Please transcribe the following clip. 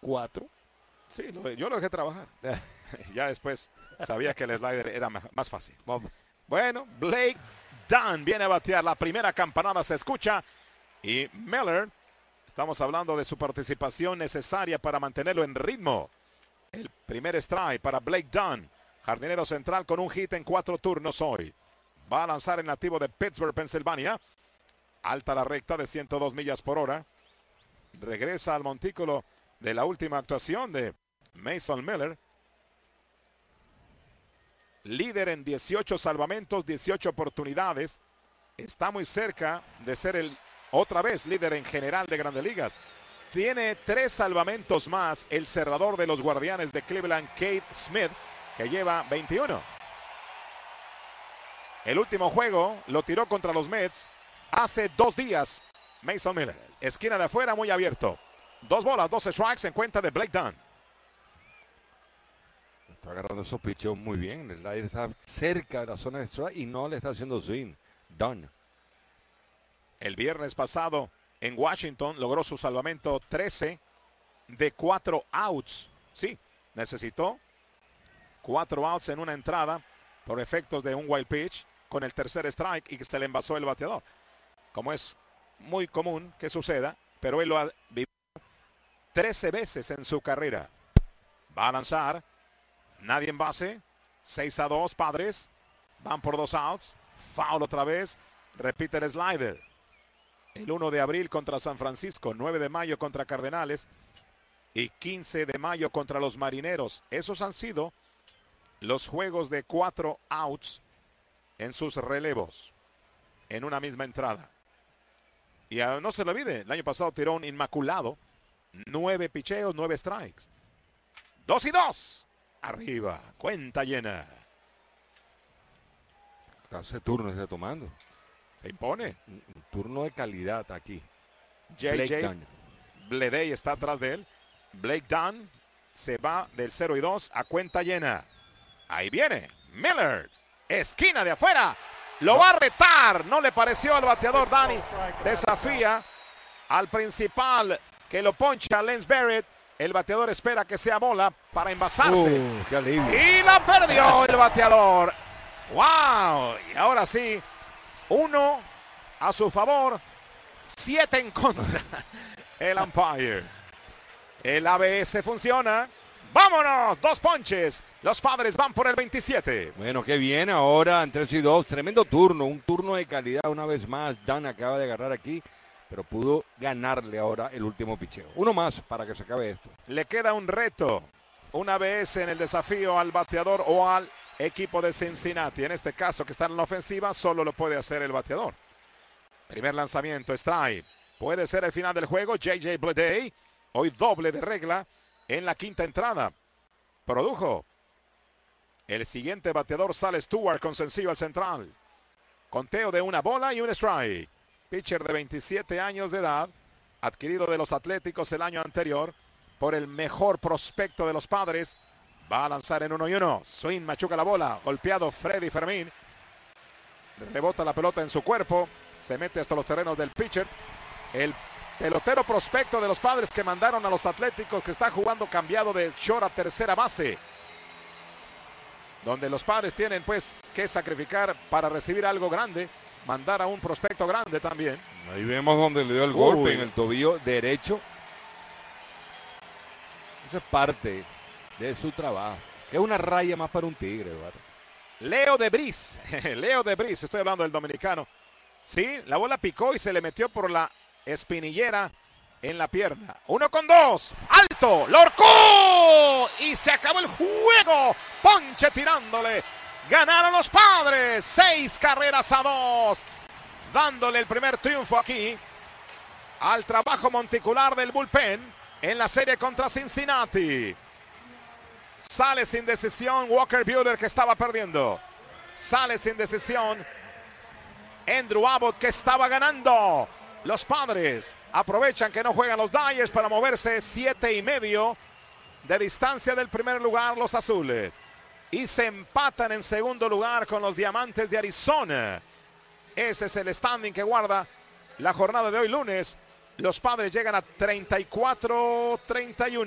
4. Sí, yo lo dejé trabajar. Ya después sabía que el slider era más fácil. Bueno, Blake Dunn viene a batear. La primera campanada se escucha. Y Miller, estamos hablando de su participación necesaria para mantenerlo en ritmo. El primer strike para Blake Dunn. Jardinero central con un hit en 4 turnos hoy. Va a lanzar el nativo de Pittsburgh, Pensilvania. Alta la recta de 102 millas por hora. Regresa al montículo de la última actuación de Mason Miller. Líder en 18 salvamentos, 18 oportunidades. Está muy cerca de ser otra vez líder en general de Grandes Ligas. Tiene 3 salvamentos más el cerrador de los Guardianes de Cleveland, Cade Smith, que lleva 21. El último juego lo tiró contra los Mets hace 2 días. Mason Miller, esquina de afuera, muy abierto. 2 bolas, 2 strikes en cuenta de Blake Dunn. Está agarrando esos picheos muy bien. El slider está cerca de la zona de strike y no le está haciendo swing. Dunn. El viernes pasado en Washington logró su salvamento 13 de 4 outs. Sí, necesitó 4 outs en una entrada por efectos de un wild pitch con el tercer strike y que se le envasó el bateador. Como es muy común que suceda, pero él lo ha vivido 13 veces en su carrera. Va a lanzar. Nadie en base. 6-2 Padres. Van por 2 outs. Foul otra vez. Repite el slider. El 1 de abril contra San Francisco. 9 de mayo contra Cardenales. Y 15 de mayo contra los Marineros. Esos han sido los juegos de 4 outs en sus relevos. En una misma entrada. Y no se lo olvide. El año pasado tiró un inmaculado. 9 picheos, 9 strikes. 2-2. Arriba, cuenta llena. Hace turno está tomando. Se impone. Un turno de calidad aquí. JJ Bleday está atrás de él. Blake Dunn se va del 0-2 a cuenta llena. Ahí viene Miller. Esquina de afuera. Lo va a retar. No le pareció al bateador Dani. Desafía al principal que lo poncha, Lance Barrett. El bateador espera que sea bola para envasarse. ¡Qué alivio! Y la perdió el bateador. ¡Wow! Y ahora sí, 1 a su favor, 7 en contra. El umpire. El ABS funciona. ¡Vámonos! 2 ponches. Los Padres van por el 27. Bueno, qué bien ahora en 3-2. Tremendo turno. Un turno de calidad una vez más. Dan acaba de agarrar aquí. Pero pudo ganarle ahora el último picheo. Uno más para que se acabe esto. Le queda un reto. Una vez en el desafío al bateador o al equipo de Cincinnati. En este caso que está en la ofensiva, solo lo puede hacer el bateador. Primer lanzamiento, strike. Puede ser el final del juego. JJ Bleday. Hoy doble de regla en la quinta entrada. Produjo. El siguiente bateador sale Stewart con sencillo al central. Conteo de 1 bola y un strike. Pitcher de 27 años de edad, adquirido de los Atléticos el año anterior por el mejor prospecto de los Padres. Va a lanzar en 1-1. Swing, machuca la bola. Golpeado Freddy Fermín. Rebota la pelota en su cuerpo. Se mete hasta los terrenos del pitcher. El pelotero prospecto de los Padres que mandaron a los Atléticos, que está jugando cambiado de short a tercera base. Donde los Padres tienen pues que sacrificar para recibir algo grande. Mandar a un prospecto grande también. Ahí vemos donde le dio el golpe en el tobillo derecho. Eso es parte de su trabajo. Es una raya más para un tigre, Eduardo. Leo Debris. Leo Debris, estoy hablando del dominicano. Sí, la bola picó y se le metió por la espinillera en la pierna. 1-2. Alto. Lo horcó. Y se acabó el juego. Ponche tirándole. Ganaron los Padres, 6-2, dándole el primer triunfo aquí al trabajo monticular del bullpen en la serie contra Cincinnati. Sale sin decisión Walker Buehler, que estaba perdiendo. Sale sin decisión Andrew Abbott, que estaba ganando. Los Padres aprovechan que no juegan los Dodgers para moverse 7.5 de distancia del primer lugar los azules. Y se empatan en segundo lugar con los Diamantes de Arizona. Ese es el standing que guarda la jornada de hoy lunes. Los Padres llegan a 34-31.